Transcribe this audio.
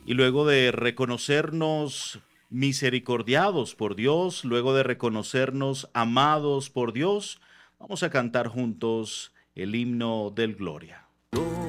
Y luego de reconocernos misericordiados por Dios, luego de reconocernos amados por Dios, vamos a cantar juntos el himno del Gloria.